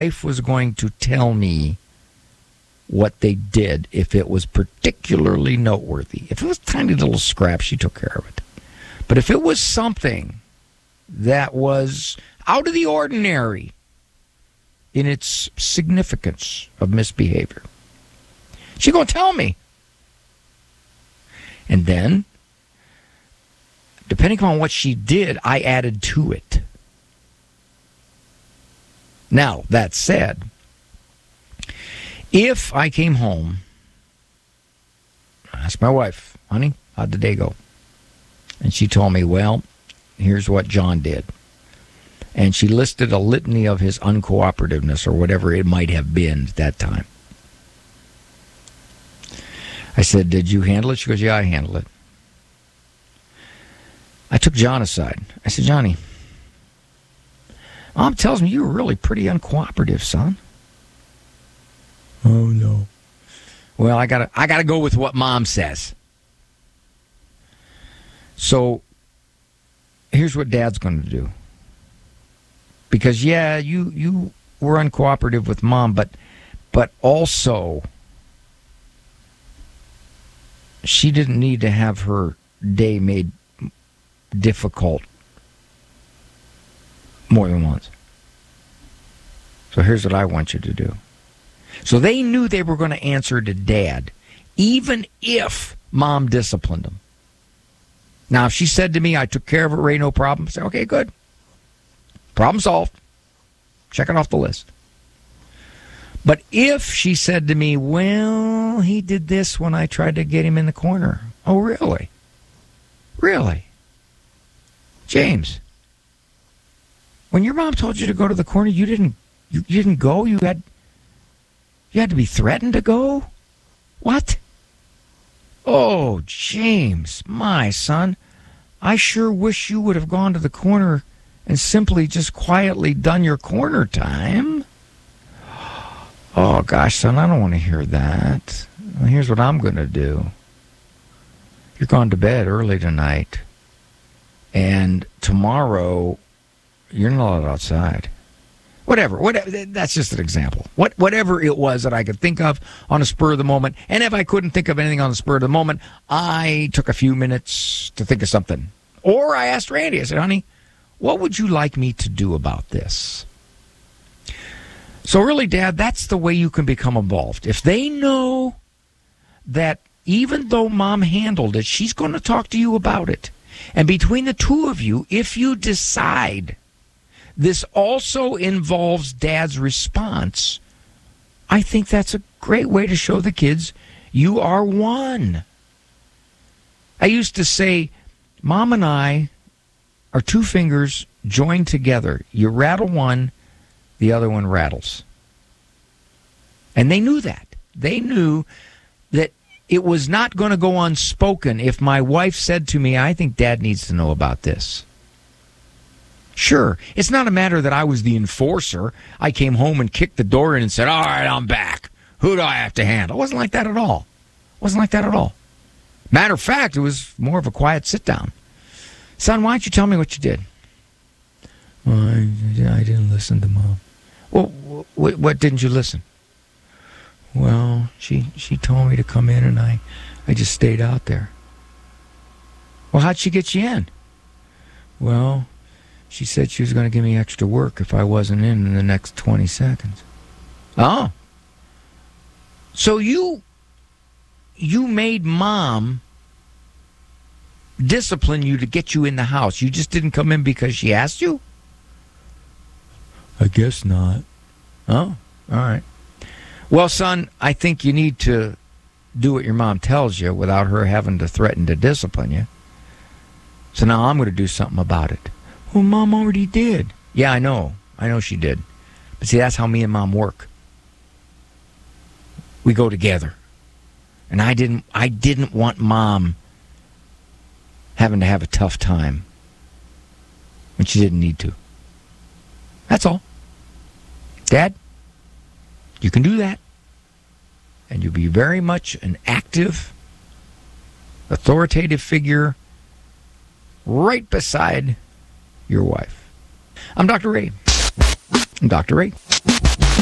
wife was going to tell me what they did if it was particularly noteworthy. If it was a tiny little scrap, she took care of it. But if it was something that was out of the ordinary in its significance of misbehavior, she's going to tell me. And then, depending on what she did, I added to it. Now, that said, if I came home, I asked my wife, honey, how'd the day go? And she told me, well, here's what John did. And she listed a litany of his uncooperativeness or whatever it might have been at that time. I said, did you handle it? She goes, yeah, I handled it. I took John aside. I said, Johnny, Mom tells me you were really pretty uncooperative, son. Oh, no. Well, I gotta go with what Mom says. So, here's what Dad's going to do. Because, yeah, you were uncooperative with Mom, but also, she didn't need to have her day made difficult more than once. So here's what I want you to do. So they knew they were going to answer to Dad, even if Mom disciplined them. Now, if she said to me, I took care of it, Ray, no problem, I say, okay, good. Problem solved. Check it off the list. But if she said to me, well, he did this when I tried to get him in the corner. Oh, really? Really? James, when your mom told you to go to the corner, you didn't go? You had to be threatened to go? What? Oh, James, my son, I sure wish you would have gone to the corner and simply just quietly done your corner time. Oh, gosh, son, I don't want to hear that. Well, here's what I'm going to do. You're going to bed early tonight, and tomorrow you're not allowed outside. Whatever, that's just an example. Whatever it was that I could think of on a spur of the moment, and if I couldn't think of anything on the spur of the moment, I took a few minutes to think of something. Or I asked Randy, I said, honey, what would you like me to do about this? So really, Dad, that's the way you can become involved. If they know that even though Mom handled it, she's going to talk to you about it. And between the two of you, if you decide this also involves Dad's response, I think that's a great way to show the kids you are one. I used to say, Mom and I are two fingers joined together. You rattle one, the other one rattles. And they knew that. They knew that it was not going to go unspoken if my wife said to me, I think Dad needs to know about this. Sure, it's not a matter that I was the enforcer. I came home and kicked the door in and said, all right, I'm back. Who do I have to handle? It wasn't like that at all. Matter of fact, it was more of a quiet sit down. Son, why don't you tell me what you did? Well, I didn't listen to Mom. Well, what didn't you listen? Well, she told me to come in, and I just stayed out there. Well, how'd she get you in? Well, she said she was going to give me extra work if I wasn't in the next 20 seconds. Oh. So you made Mom discipline you to get you in the house. You just didn't come in because she asked you? I guess not. Oh, all right. Well, son, I think you need to do what your mom tells you without her having to threaten to discipline you. So now I'm going to do something about it. Well, Mom already did. Yeah, I know. I know she did. But see, that's how me and Mom work. We go together. And I didn't want Mom having to have a tough time when she didn't need to. That's all. Dad, you can do that. And you'll be very much an active, authoritative figure right beside your wife. I'm Dr. Ray.